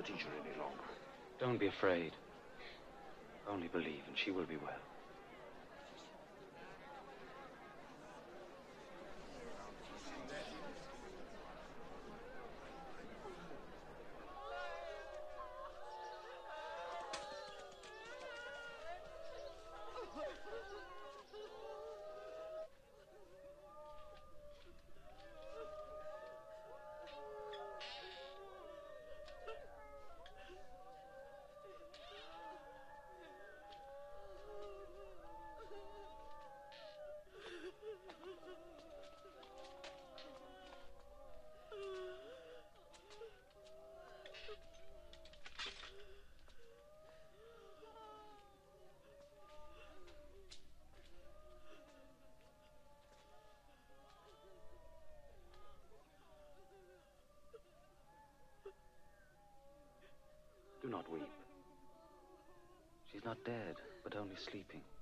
teach her any longer. Don't be afraid. Only believe, and she will be well. Do not weep. She's not dead, but only sleeping.